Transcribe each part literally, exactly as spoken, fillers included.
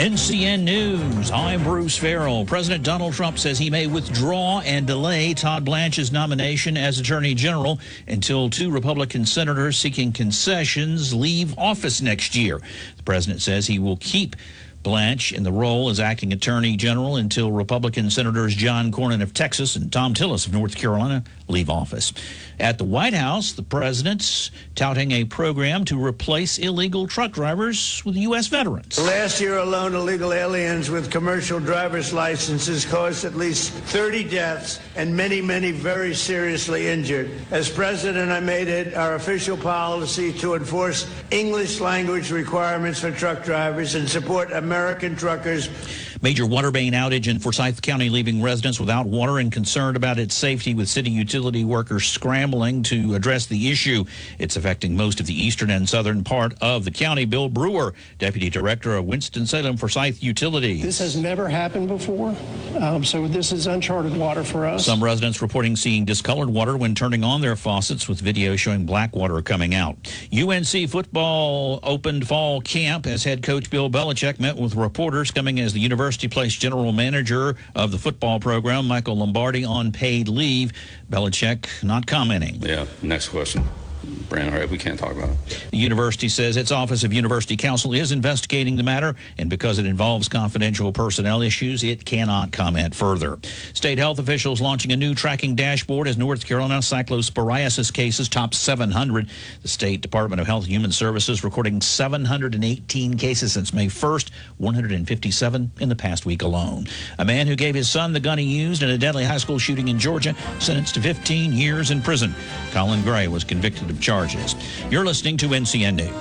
N C N News, I'm Bruce Farrell. President Donald Trump says he may withdraw and delay Todd Blanche's nomination as Attorney General until two Republican senators seeking concessions leave office next year. The president says he will keep Blanche in the role as acting Attorney General until Republican Senators John Cornyn of Texas and Thom Tillis of North Carolina leave office. At the White House, the president's touting a program to replace illegal truck drivers with U S veterans. Last year alone, illegal aliens with commercial driver's licenses caused at least thirty deaths and many, many very seriously injured. As president, I made it our official policy to enforce English language requirements for truck drivers and support American truckers. Major water main outage in Forsyth County, leaving residents without water and concerned about its safety, with city utility workers scrambling to address the issue. It's affecting most of the eastern and southern part of the county. Bill Brewer, Deputy Director of Winston-Salem Forsyth Utilities. This has never happened before, um, so this is uncharted water for us. Some residents reporting seeing discolored water when turning on their faucets, with video showing black water coming out. U N C football opened fall camp as head coach Bill Belichick met with reporters, coming as the university placed general manager of the football program, Michael Lombardi, on paid leave. Belichick not commenting. Yeah, next question. Brandon, all right, we can't talk about it. The university says its Office of University Counsel is investigating the matter, and because it involves confidential personnel issues, it cannot comment further. State health officials launching a new tracking dashboard as North Carolina cyclosporiasis cases top seven hundred. The State Department of Health and Human Services recording seven hundred eighteen cases since May first, one hundred fifty-seven in the past week alone. A man who gave his son the gun he used in a deadly high school shooting in Georgia sentenced to fifteen years in prison. Colin Gray was convicted of charges. You're listening to N C N News.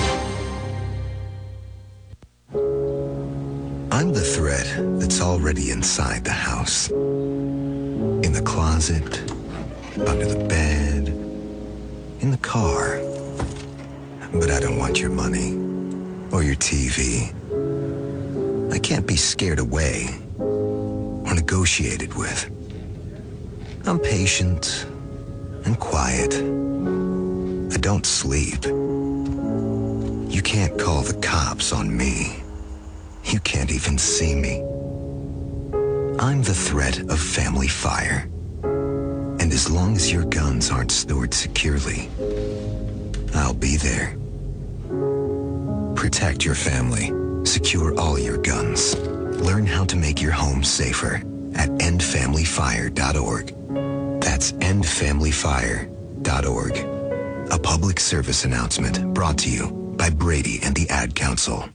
I'm the thread that's already inside the house. In the closet, under the bed, in the car. But I don't want your money or your T V. I can't be scared away or negotiated with. I'm patient and quiet. I don't sleep. You can't call the cops on me. You can't even see me. I'm the threat of family fire. And as long as your guns aren't stored securely, I'll be there. Protect your family. Secure all your guns. Learn how to make your home safer at end family fire dot org. That's end family fire dot org. A public service announcement brought to you by Brady and the Ad Council.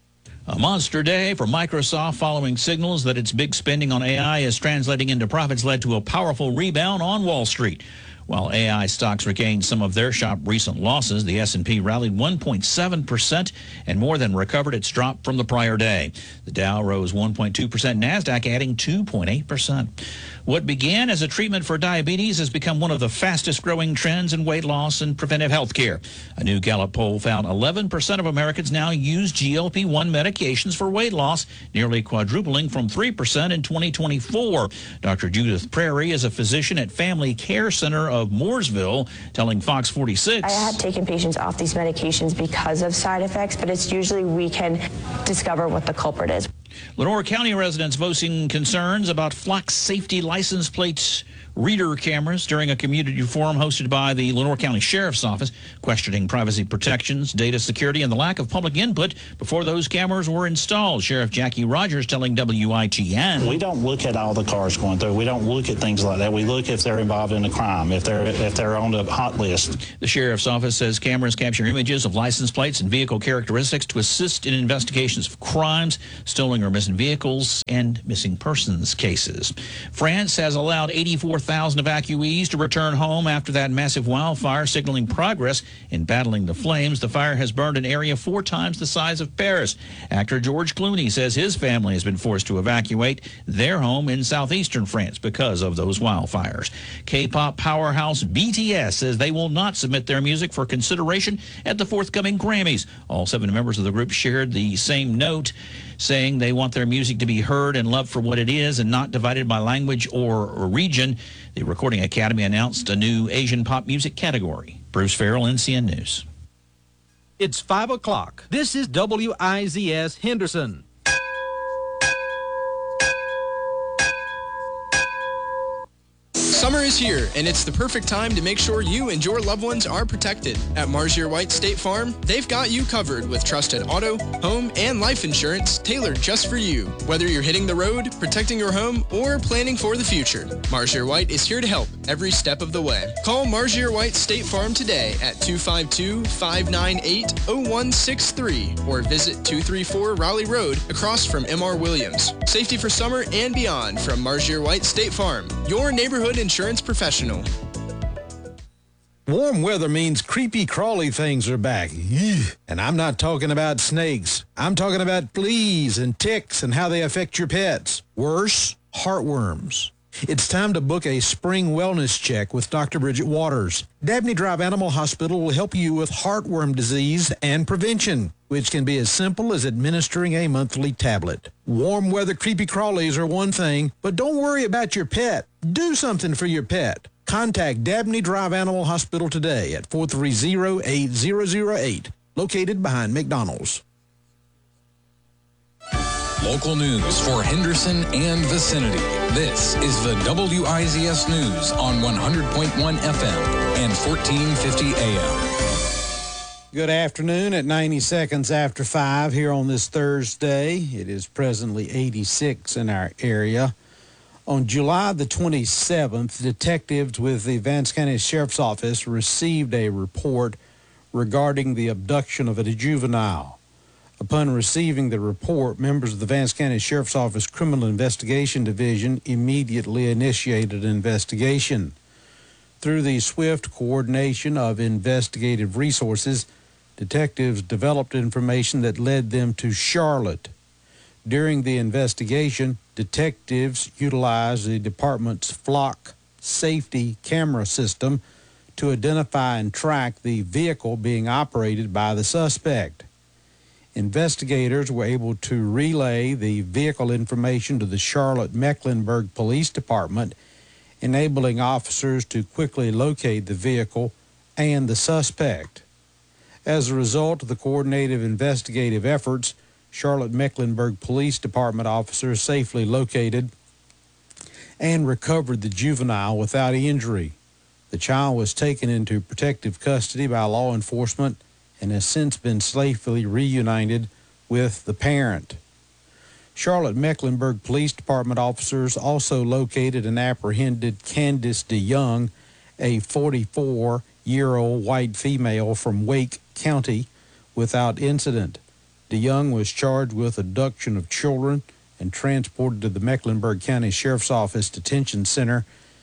A monster day for Microsoft following signals that its big spending on A I is translating into profits led to a powerful rebound on Wall Street. While A I stocks regained some of their sharp recent losses, the S and P rallied one point seven percent and more than recovered its drop from the prior day. The Dow rose one point two percent, NASDAQ adding two point eight percent. What began as a treatment for diabetes has become one of the fastest growing trends in weight loss and preventive health care. A new Gallup poll found eleven percent of Americans now use G L P one medications for weight loss, nearly quadrupling from three percent in twenty twenty-four. Doctor Judith Prairie is a physician at Family Care Center of Mooresville, telling Fox forty-six. I had taken patients off these medications because of side effects, but it's usually we can discover what the culprit is. Lenore County residents voicing concerns about Flock safety license plates reader cameras during a community forum hosted by the Lenore County Sheriff's Office, questioning privacy protections, data security, and the lack of public input before those cameras were installed. Sheriff Jackie Rogers telling W I T N. We don't look at all the cars going through. We don't look at things like that. We look if they're involved in a crime, if they're if they're on the hot list. The Sheriff's Office says cameras capture images of license plates and vehicle characteristics to assist in investigations of crimes, stolen or missing vehicles, and missing persons cases. France has allowed eighty-four thousand evacuees to return home after that massive wildfire, signaling progress in battling the flames. The fire has burned an area four times the size of Paris. Actor George Clooney says his family has been forced to evacuate their home in southeastern France because of those wildfires. K-pop powerhouse B T S says they will not submit their music for consideration at the forthcoming Grammys. All seven members of the group shared the same note, saying they want their music to be heard and loved for what it is and not divided by language or region. The Recording Academy announced a new Asian pop music category. Bruce Farrell, N C N News. It's five o'clock. This is W I Z S Henderson. Summer is here, and it's the perfect time to make sure you and your loved ones are protected. At Marzier White State Farm, they've got you covered with trusted auto, home, and life insurance tailored just for you. Whether you're hitting the road, protecting your home, or planning for the future, Marzier White is here to help every step of the way. Call Marzier White State Farm today at two five two, five nine eight, zero one six three or visit two thirty-four Raleigh Road across from M R Williams. Safety for summer and beyond from Marzier White State Farm, your neighborhood insurance professional. Warm weather means creepy, crawly things are back. Eugh. And I'm not talking about snakes. I'm talking about fleas and ticks and how they affect your pets. Worse, heartworms. It's time to book a spring wellness check with Doctor Bridget Waters. Dabney Drive Animal Hospital will help you with heartworm disease and prevention, which can be as simple as administering a monthly tablet. Warm weather creepy crawlies are one thing, but don't worry about your pet. Do something for your pet. Contact Dabney Drive Animal Hospital today at four three zero, eight zero zero eight, located behind McDonald's. Local news for Henderson and vicinity. This is the W I Z S News on one hundred point one F M and fourteen fifty A M. Good afternoon at ninety seconds after five here on this Thursday. It is presently eighty-six in our area. On July the twenty-seventh, detectives with the Vance County Sheriff's Office received a report regarding the abduction of a juvenile. Upon receiving the report, members of the Vance County Sheriff's Office Criminal Investigation Division immediately initiated an investigation. Through the swift coordination of investigative resources, detectives developed information that led them to Charlotte. During the investigation, detectives utilized the department's Flock safety camera system to identify and track the vehicle being operated by the suspect. Investigators were able to relay the vehicle information to the Charlotte-Mecklenburg Police Department, enabling officers to quickly locate the vehicle and the suspect. As a result of the coordinated investigative efforts, Charlotte-Mecklenburg Police Department officers safely located and recovered the juvenile without injury. The child was taken into protective custody by law enforcement and has since been safely reunited with the parent. Charlotte-Mecklenburg Police Department officers also located and apprehended Candace DeYoung, a forty-four-year-old white female from Wake County, without incident. DeYoung was charged with abduction of children and transported to the Mecklenburg County Sheriff's Office Detention Center,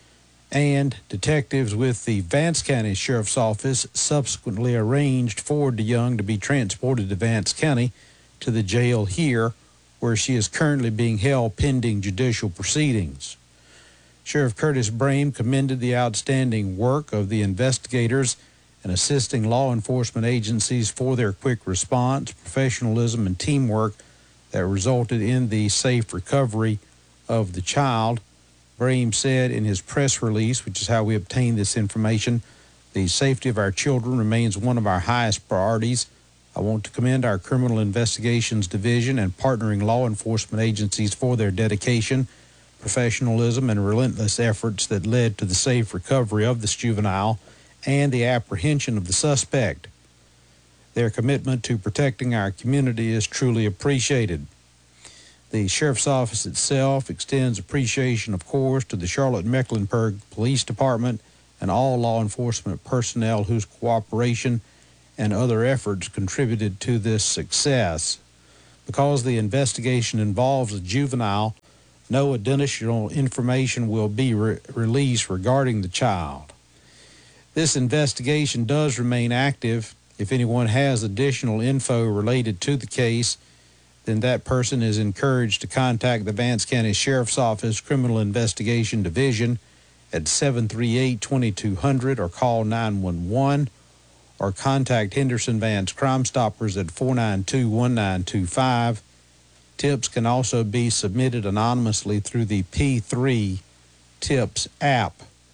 and detectives with the Vance County Sheriff's Office subsequently arranged for DeYoung to be transported to Vance County to the jail here, where she is currently being held pending judicial proceedings. Sheriff Curtis Brame commended the outstanding work of the investigators and assisting law enforcement agencies for their quick response, professionalism, and teamwork that resulted in the safe recovery of the child. Brame said in his press release, which is how we obtain this information, the safety of our children remains one of our highest priorities. I want to commend our Criminal Investigations Division and partnering law enforcement agencies for their dedication, professionalism, and relentless efforts that led to the safe recovery of this juvenile and the apprehension of the suspect. Their commitment to protecting our community is truly appreciated. The Sheriff's Office itself extends appreciation, of course, to the Charlotte-Mecklenburg Police Department and all law enforcement personnel whose cooperation and other efforts contributed to this success. Because the investigation involves a juvenile, no additional information will be re- released regarding the child. This investigation does remain active. If anyone has additional info related to the case, then that person is encouraged to contact the Vance County Sheriff's Office Criminal Investigation Division at seven three eight, two two zero zero or call nine one one, or contact Henderson Vance Crime Stoppers at four nine two, one nine two five. Tips can also be submitted anonymously through the P three Tips app.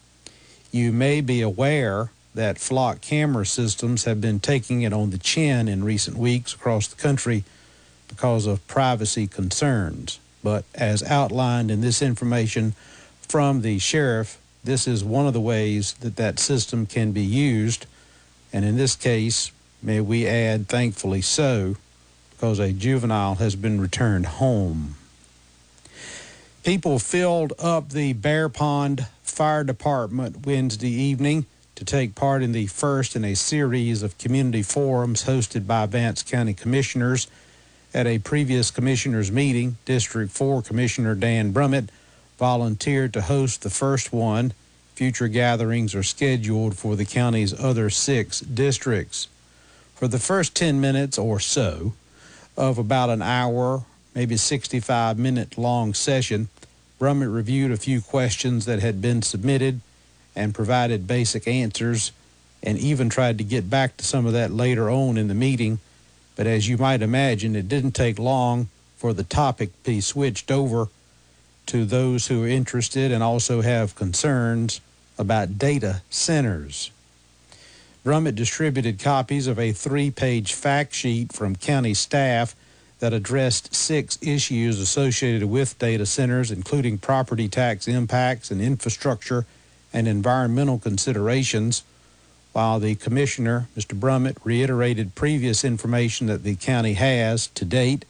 You may be aware that Flock camera systems have been taking it on the chin in recent weeks across the country because of privacy concerns. But as outlined in this information from the sheriff, this is one of the ways that that system can be used. And in this case, may we add, thankfully so, because a juvenile has been returned home. People filled up the Bear Pond Fire Department Wednesday evening to take part in the first in a series of community forums hosted by Vance County Commissioners. At a previous commissioners meeting, District four Commissioner Dan Brummett volunteered to host the first one. Future gatherings are scheduled for the county's other six districts. For the first ten minutes or so of about an hour, maybe sixty-five minute long session, Brummett reviewed a few questions that had been submitted and provided basic answers, and even tried to get back to some of that later on in the meeting. But as you might imagine, it didn't take long for the topic to be switched over to those who are interested and also have concerns about data centers. Brummett distributed copies of a three-page fact sheet from county staff that addressed six issues associated with data centers, including property tax impacts and infrastructure and environmental considerations, while the commissioner, Mister Brummett, reiterated previous information that the county has to date,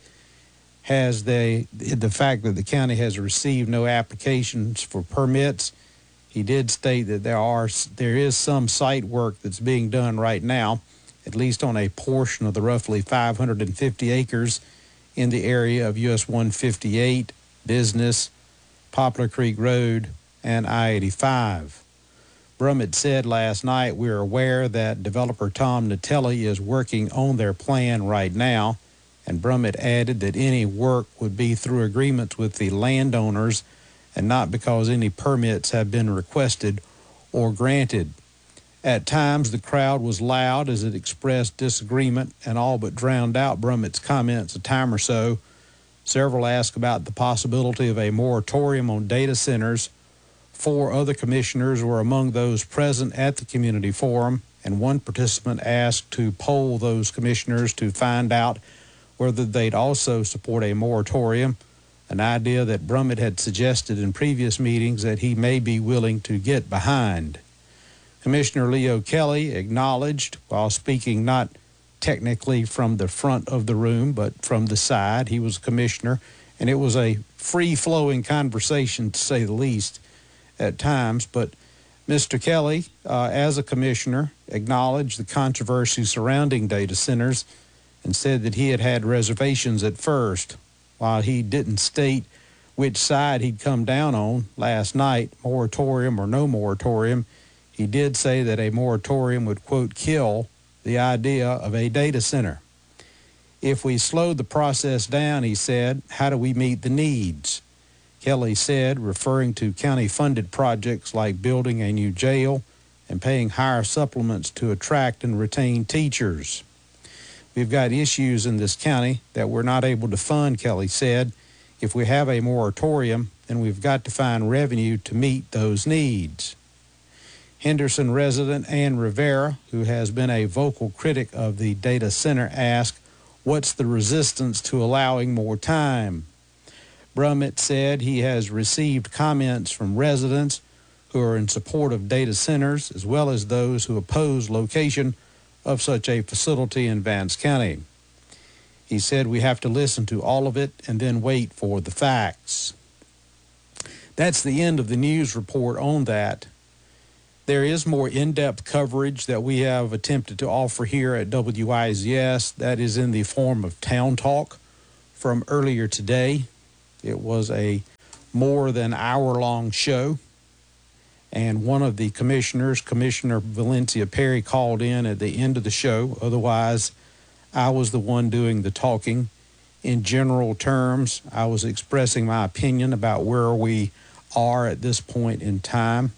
has the, the fact that the county has received no applications for permits. He did state that there are there is some site work that's being done right now, at least on a portion of the roughly five hundred fifty acres in the area of U S one fifty-eight, Business, Poplar Creek Road, and I eighty-five. Brummett said last night, "We're aware that developer Tom Natelli is working on their plan right now," and Brummett added that any work would be through agreements with the landowners and not because any permits have been requested or granted. At times, the crowd was loud as it expressed disagreement and all but drowned out Brummett's comments a time or so. Several asked about the possibility of a moratorium on data centers. Four other commissioners were among those present at the community forum, and one participant asked to poll those commissioners to find out whether they'd also support a moratorium, an idea that Brummett had suggested in previous meetings that he may be willing to get behind. Commissioner Leo Kelly acknowledged, while speaking not technically from the front of the room, but from the side, he was a commissioner, and it was a free-flowing conversation, to say the least, at times. But Mister Kelly, uh, as a commissioner, acknowledged the controversy surrounding data centers and said that he had had reservations at first. While he didn't state which side he'd come down on last night, moratorium or no moratorium, he did say that a moratorium would, quote, kill the idea of a data center. If we slowed the process down, he said, how do we meet the needs? Kelly said, referring to county-funded projects like building a new jail and paying higher supplements to attract and retain teachers. We've got issues in this county that we're not able to fund, Kelly said. If we have a moratorium, then we've got to find revenue to meet those needs. Henderson resident Ann Rivera, who has been a vocal critic of the data center, asked, what's the resistance to allowing more time? Brummett said he has received comments from residents who are in support of data centers, as well as those who oppose location of such a facility in Vance County. He said we have to listen to all of it and then wait for the facts. That's the end of the news report on that. There is more in-depth coverage that we have attempted to offer here at W I Z S. That is in the form of Town Talk from earlier today. It was a more than hour-long show, and one of the commissioners, Commissioner Valencia Perry, called in at the end of the show. Otherwise, I was the one doing the talking. In general terms, I was expressing my opinion about where we are at this point in time,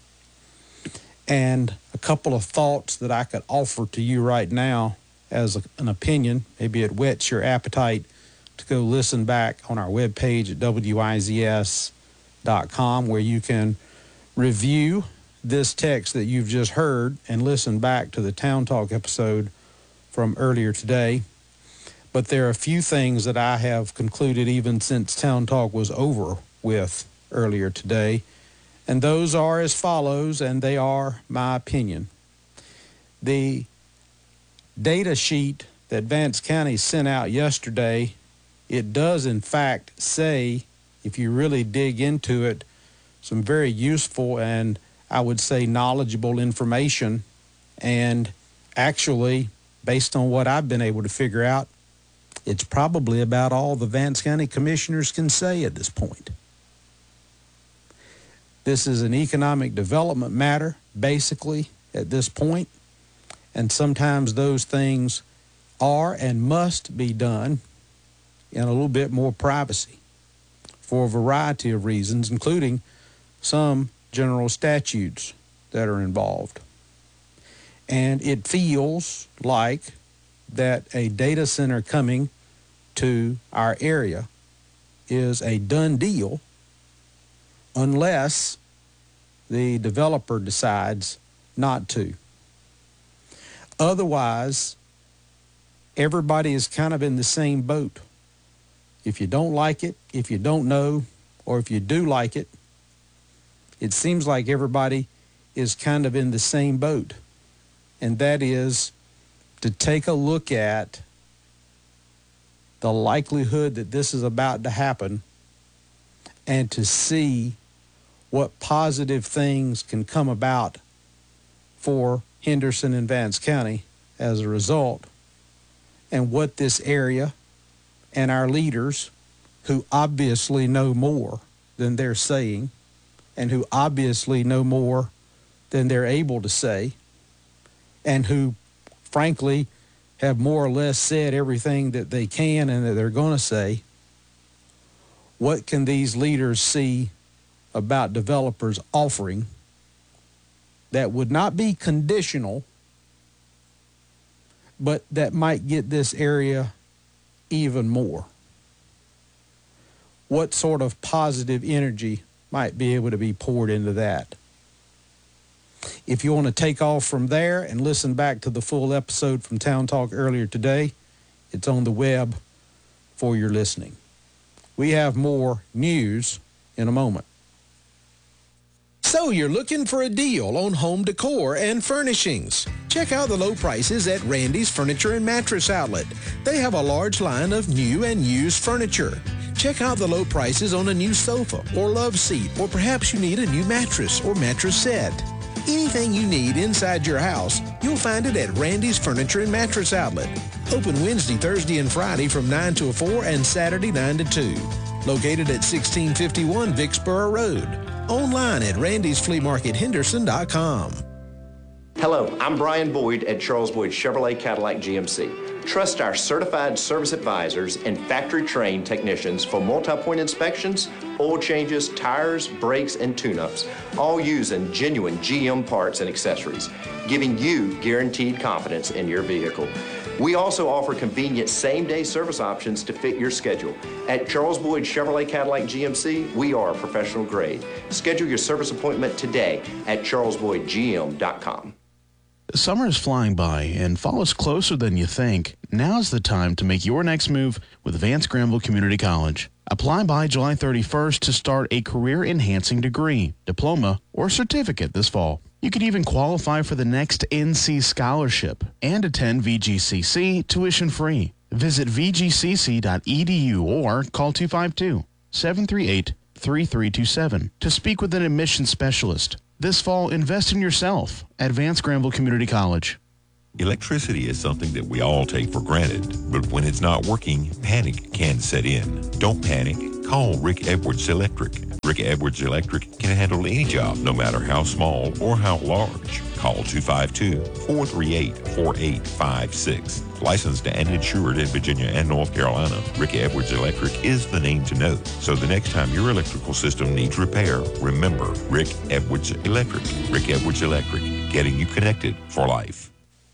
and a couple of thoughts that I could offer to you right now as a, an opinion. Maybe it whets your appetite to go listen back on our webpage at W I Z S dot com, where you can review this text that you've just heard and listen back to the Town Talk episode from earlier today. But there are a few things that I have concluded even since Town Talk was over with earlier today And those are as follows, and they are my opinion. The data sheet that Vance County sent out yesterday, it does in fact say, if you really dig into it, some very useful and I would say knowledgeable information. And actually, based on what I've been able to figure out, it's probably about all the Vance County commissioners can say at this point. This is an economic development matter, basically, at this point. And sometimes those things are and must be done in a little bit more privacy for a variety of reasons, including some general statutes that are involved. And it feels like that a data center coming to our area is a done deal unless the developer decides not to. Otherwise, everybody is kind of in the same boat. If you don't like it, if you don't know, or if you do like it, it seems like everybody is kind of in the same boat. And that is to take a look at the likelihood that this is about to happen and to see what positive things can come about for Henderson and Vance County as a result, and what this area and our leaders, who obviously know more than they're saying and who obviously know more than they're able to say, and who frankly have more or less said everything that they can and that they're going to say, what can these leaders see about developers offering that would not be conditional, but that might get this area even more? What sort of positive energy might be able to be poured into that? If you want to take off from there and listen back to the full episode from Town Talk earlier today, it's on the web for your listening. We have more news in a moment. So you're looking for a deal on home decor and furnishings? Check out the low prices at Randy's Furniture and Mattress Outlet. They have a large line of new and used furniture. Check out the low prices on a new sofa or love seat, or perhaps you need a new mattress or mattress set. Anything you need inside your house, you'll find it at Randy's Furniture and Mattress Outlet. Open Wednesday, Thursday, and Friday from nine to four and Saturday nine to two. Located at sixteen fifty-one Vicksboro Road. Online at randys flea market henderson dot com. Hello, I'm Brian Boyd at Charles Boyd Chevrolet Cadillac G M C. Trust our certified service advisors and factory-trained technicians for multi-point inspections, oil changes, tires, brakes, and tune-ups, all using genuine G M parts and accessories, giving you guaranteed confidence in your vehicle. We also offer convenient same-day service options to fit your schedule. At Charles Boyd Chevrolet Cadillac G M C, we are professional grade. Schedule your service appointment today at charles boyd g m dot com. Summer is flying by, and fall is closer than you think. Now's the time to make your next move with Vance Granville Community College. Apply by July thirty-first to start a career-enhancing degree, diploma, or certificate this fall. You could even qualify for the next N C scholarship and attend V G C C tuition-free. Visit v g c c dot e d u or call two five two, seven three eight, three three two seven to speak with an admissions specialist. This fall, invest in yourself at Vance Granville Community College. Electricity is something that we all take for granted, but when it's not working, panic can set in. Don't panic. Call Rick Edwards Electric. Rick Edwards Electric can handle any job, no matter how small or how large. Call two five two, four three eight, four eight five six. Licensed and insured in Virginia and North Carolina, Rick Edwards Electric is the name to know. So the next time your electrical system needs repair, remember Rick Edwards Electric. Rick Edwards Electric, getting you connected for life.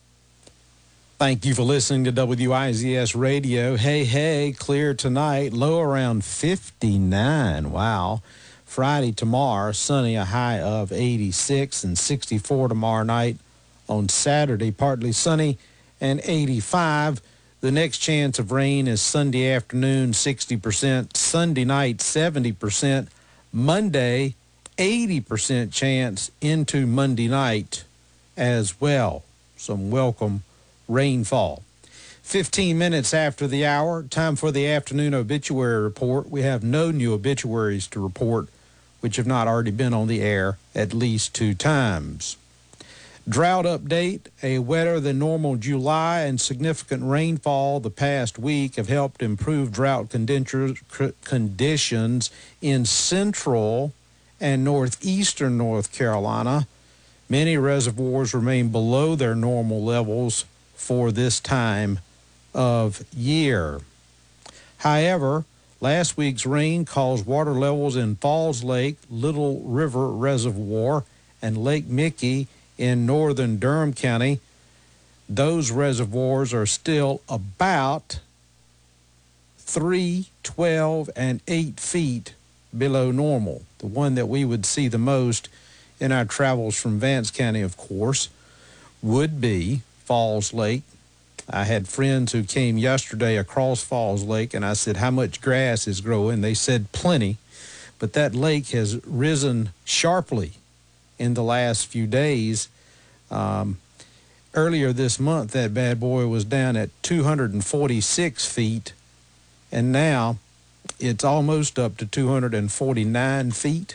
Thank you for listening to W I Z S Radio. Hey, hey, clear tonight, low around fifty-nine. Wow. Friday tomorrow, sunny, a high of eighty-six, and sixty-four tomorrow night. On Saturday, partly sunny and eighty-five. The next chance of rain is Sunday afternoon, sixty percent. Sunday night, seventy percent. Monday, eighty percent chance into Monday night as well. Some welcome rainfall. fifteen minutes after the hour, time for the afternoon obituary report. We have no new obituaries to report, which have not already been on the air at least two times. Drought update: a wetter than normal July and significant rainfall the past week have helped improve drought conditions in central and northeastern North Carolina. Many reservoirs remain below their normal levels for this time of year. However, last week's rain caused water levels in Falls Lake, Little River Reservoir, and Lake Mickey in northern Durham County. Those reservoirs are still about three, twelve, and eight feet below normal. The one that we would see the most in our travels from Vance County, of course, would be Falls Lake. I had friends who came yesterday across Falls Lake, and I said, how much grass is growing? They said plenty, but that lake has risen sharply in the last few days. Um, earlier this month, that bad boy was down at two hundred forty-six feet, and now it's almost up to two hundred forty-nine feet.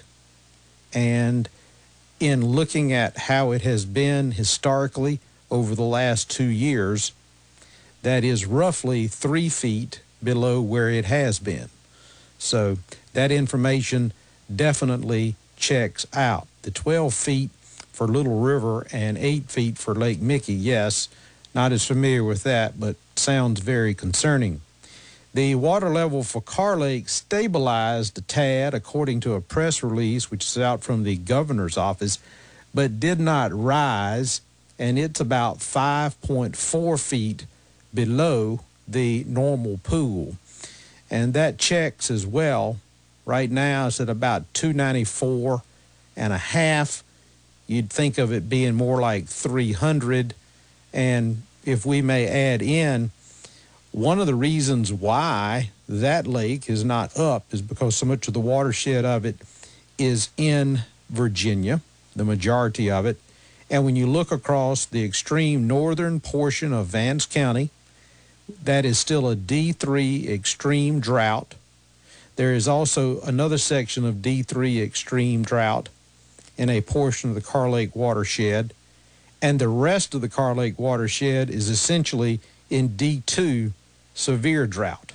And in looking at how it has been historically over the last two years, that is roughly three feet below where it has been. So that information definitely checks out. The twelve feet for Little River and eight feet for Lake Mickey, yes, not as familiar with that, but sounds very concerning. The water level for Carr Lake stabilized a tad, according to a press release which is out from the governor's office, but did not rise, and it's about five point four feet below the normal pool. And that checks as well. Right now it's at about two ninety-four and a half. You'd think of it being more like three hundred. And if we may add in, one of the reasons why that lake is not up is because so much of the watershed of it is in Virginia, the majority of it. And when you look across the extreme northern portion of Vance County, that is still a D three extreme drought. There is also another section of D three extreme drought in a portion of the Carr Lake watershed. And the rest of the Carr Lake watershed is essentially in D two severe drought.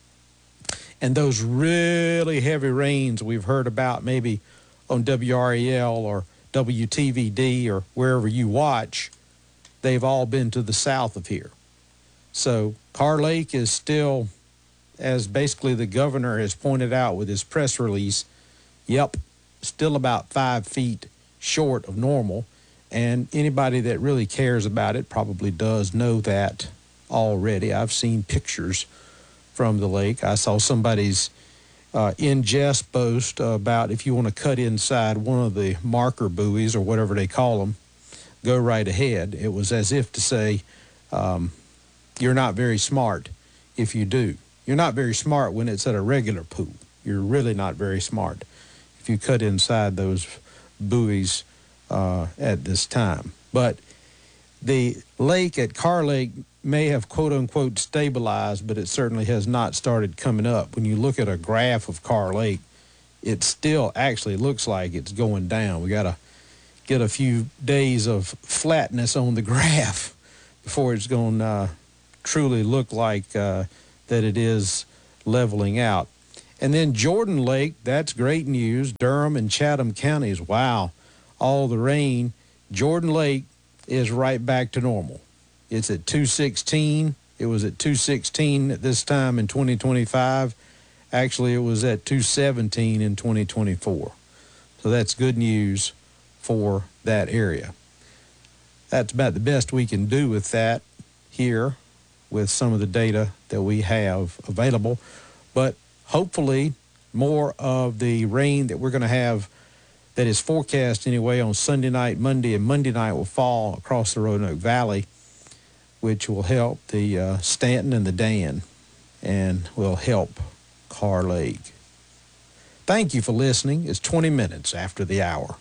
And those really heavy rains we've heard about maybe on W R E L or W T V D or wherever you watch, they've all been to the south of here. So Carr Lake is still, as basically the governor has pointed out with his press release, yep, still about five feet short of normal. And anybody that really cares about it probably does know that already. I've seen pictures from the lake. I saw somebody's uh, ingest post about if you want to cut inside one of the marker buoys or whatever they call them, go right ahead. It was as if to say, um, you're not very smart if you do. You're not very smart when it's at a regular pool. You're really not very smart if you cut inside those buoys uh, at this time. But the lake at Carr Lake may have quote-unquote stabilized, but it certainly has not started coming up. When you look at a graph of Carr Lake, it still actually looks like it's going down. We got to get a few days of flatness on the graph before it's going to uh, truly look like uh, that it is leveling out. And then Jordan Lake, that's great news. Durham and Chatham counties, wow, all the rain. Jordan Lake is right back to normal. It's at two sixteen. It was at two sixteen at this time in twenty twenty-five. Actually, it was at two seventeen in twenty twenty-four. So that's good news for that area. That's about the best we can do with that here with some of the data that we have available. But hopefully more of the rain that we're going to have that is forecast anyway on Sunday night, Monday, and Monday night will fall across the Roanoke Valley, which will help the uh, Stanton and the Dan and will help Carr Lake. Thank you for listening. It's twenty minutes after the hour.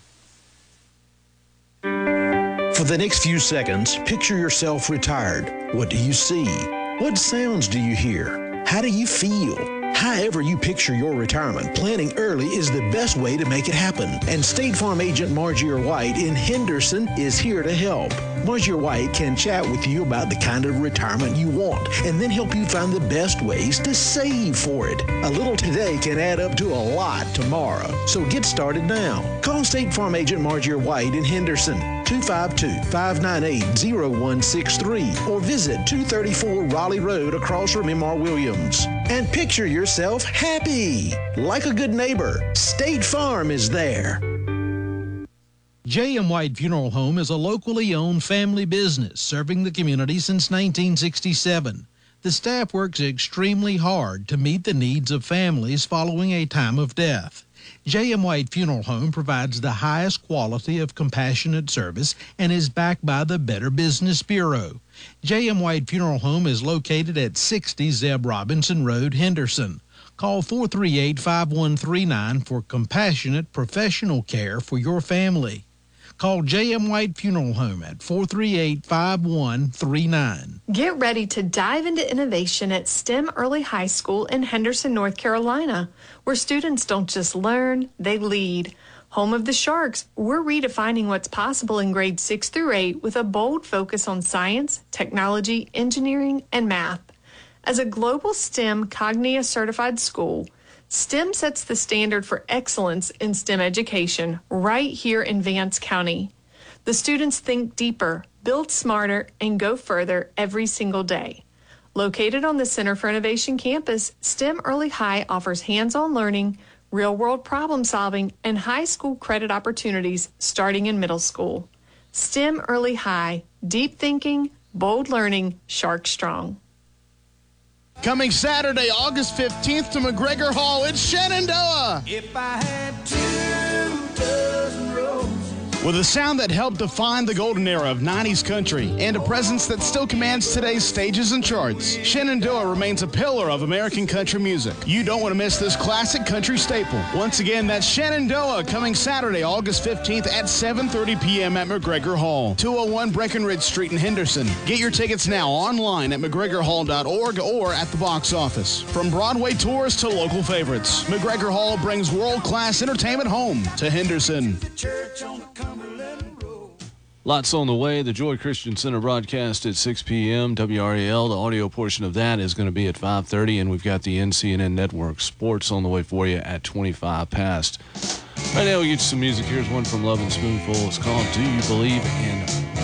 For the next few seconds, picture yourself retired. What do you see? What sounds do you hear? How do you feel? However you picture your retirement, planning early is the best way to make it happen. And State Farm agent Margie White in Henderson is here to help. Margie White can chat with you about the kind of retirement you want and then help you find the best ways to save for it. A little today can add up to a lot tomorrow. So get started now. Call State Farm agent Margie White in Henderson, two five two, five nine eight, zero one six three, or visit two thirty-four Raleigh Road across from M R Williams. And picture yourself happy. Like a good neighbor, State Farm is there. J M. White Funeral Home is a locally owned family business serving the community since nineteen sixty-seven. The staff works extremely hard to meet the needs of families following a time of death. J M. White Funeral Home provides the highest quality of compassionate service and is backed by the Better Business Bureau. J M. White Funeral Home is located at sixty Zeb Robinson Road, Henderson. Call four three eight, five one three nine for compassionate professional care for your family. Call J M. White Funeral Home at four three eight, five one three nine. Get ready to dive into innovation at STEM Early High School in Henderson, North Carolina, where students don't just learn, they lead. Home of the Sharks, we're redefining what's possible in grades six through eight with a bold focus on science, technology, engineering, and math. As a global STEM Cognia certified school, STEM sets the standard for excellence in STEM education right here in Vance County. The students think deeper, build smarter, and go further every single day. Located on the Center for Innovation campus, STEM Early High offers hands-on learning, real-world problem solving, and high school credit opportunities starting in middle school. STEM Early High, deep thinking, bold learning, Shark Strong. Coming Saturday, August fifteenth to McGregor Hall, it's Shenandoah. If I had two dozen roses. With a sound that helped define the golden era of nineties country and a presence that still commands today's stages and charts, Shenandoah remains a pillar of American country music. You don't want to miss this classic country staple. Once again, that's Shenandoah coming Saturday, August fifteenth at seven thirty p.m. at McGregor Hall, two oh one Breckenridge Street in Henderson. Get your tickets now online at mcgregor hall dot org or at the box office. From Broadway tours to local favorites, McGregor Hall brings world-class entertainment home to Henderson. Lots on the way. The Joy Christian Center broadcast at six p.m. W R A L. The audio portion of that is going to be at five thirty, and we've got the N C N N Network Sports on the way for you at twenty-five past. Right now, we get you some music. Here's one from Love and Spoonful. It's called Do You Believe in